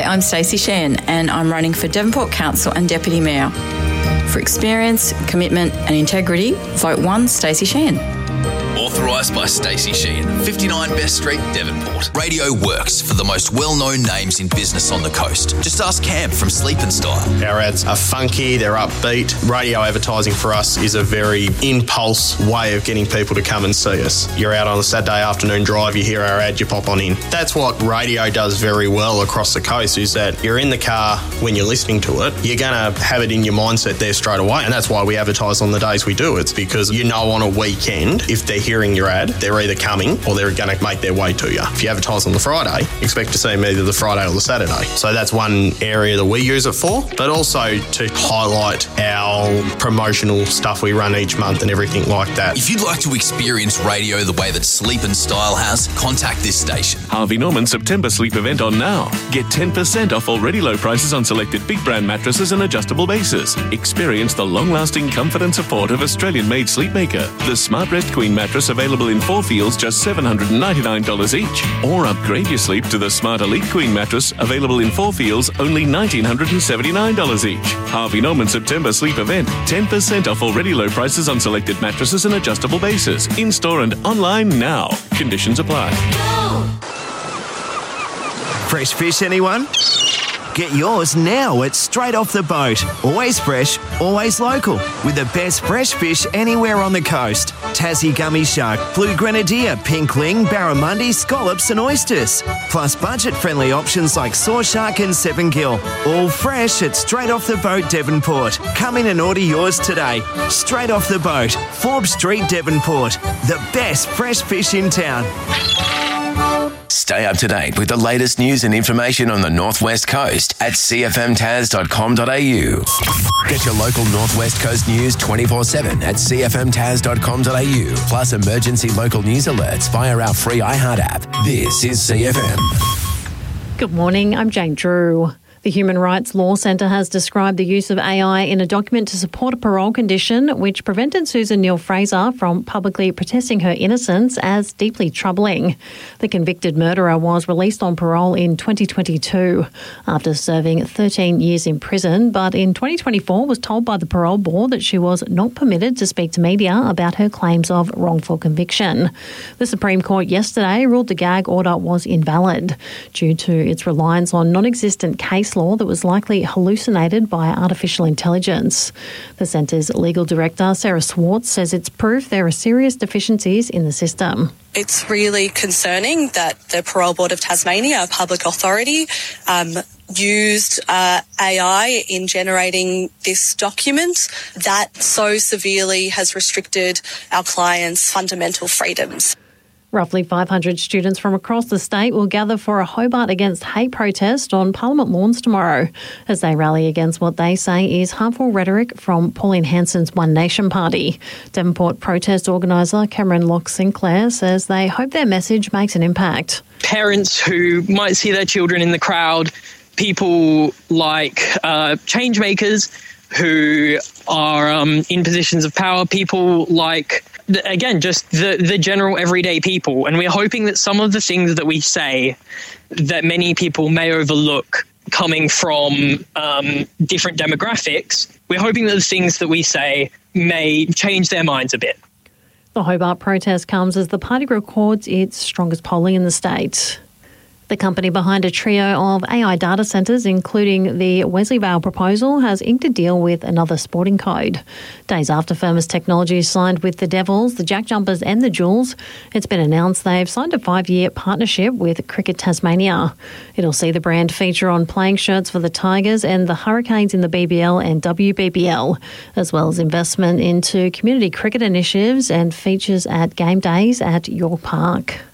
I'm Stacey Shan and I'm running for Devonport Council and Deputy Mayor. For experience, commitment and integrity, vote 1 Stacey Shan. Authorised by Stacey Sheehan, 59 Best Street, Devonport. Radio works for the most well-known names in business on the coast. Just ask Cam from Sleep and Style. Our ads are funky, they're upbeat. Radio advertising for us is a very impulse way of getting people to come and see us. You're out on a Saturday afternoon drive, you hear our ad, you pop on in. That's what radio does very well across the coast, is that you're in the car when you're listening to it, you're going to have it in your mindset there straight away, and that's why we advertise on the days we do. It's because you know on a weekend, if they're hearing your ad, they're either coming or they're going to make their way to you. If you advertise on the Friday, expect to see them either the Friday or the Saturday. So that's one area that we use it for, but also to highlight our promotional stuff we run each month and everything like that. If you'd like to experience radio the way that Sleep and Style has, contact this station. Harvey Norman September sleep event on now. Get 10% off already low prices on selected big brand mattresses and adjustable bases. Experience the long-lasting comfort and support of Australian-made Sleepmaker. The Smart Rest Queen mattress available in 4 feels just $799 each. Or upgrade your sleep to the Smart Elite Queen mattress available in 4 feels only $1,979 each. Harvey Norman September sleep event. 10% off already low prices on selected mattresses and adjustable bases. In-store and online now. Conditions apply. Fresh fish, anyone? Get yours now at Straight Off the Boat. Always fresh, always local. With the best fresh fish anywhere on the coast. Tassie gummy shark, blue grenadier, pink ling, barramundi, scallops and oysters. Plus budget-friendly options like saw shark and 7-gill. All fresh at Straight Off the Boat, Devonport. Come in and order yours today. Straight Off the Boat, Forbes Street, Devonport. The best fresh fish in town. Stay up to date with the latest news and information on the North West Coast at cfmtas.com.au. Get your local North West Coast news 24/7 at cfmtas.com.au. Plus emergency local news alerts via our free iHeart app. This is CFM. Good morning, I'm Jane Drew. The Human Rights Law Centre has described the use of AI in a document to support a parole condition which prevented Susan Neal-Fraser from publicly protesting her innocence as deeply troubling. The convicted murderer was released on parole in 2022 after serving 13 years in prison, but in 2024 was told by the parole board that she was not permitted to speak to media about her claims of wrongful conviction. The Supreme Court yesterday ruled the gag order was invalid due to its reliance on non-existent case law that was likely hallucinated by artificial intelligence. The Centre's legal director, Sarah Swartz, says it's proof there are serious deficiencies in the system. It's really concerning that the Parole Board of Tasmania, a public authority, used AI in generating this document that so severely has restricted our clients' fundamental freedoms. Roughly 500 students from across the state will gather for a Hobart Against Hate protest on Parliament lawns tomorrow as they rally against what they say is harmful rhetoric from Pauline Hanson's One Nation Party. Devonport protest organiser Cameron Locke-Sinclair says they hope their message makes an impact. Parents who might see their children in the crowd, people like change makers who are in positions of power, people like, again, just the general everyday people. And we're hoping that some of the things that we say that many people may overlook coming from different demographics, we're hoping that the things that we say may change their minds a bit. The Hobart protest comes as the party records its strongest polling in the state. The company behind a trio of AI data centres, including the Wesleyvale proposal, has inked a deal with Another Sporting Code. Days after Firmus Technologies signed with the Devils, the Jack Jumpers and the Jewels, it's been announced they've signed a 5-year partnership with Cricket Tasmania. It'll see the brand feature on playing shirts for the Tigers and the Hurricanes in the BBL and WBBL, as well as investment into community cricket initiatives and features at game days at York Park.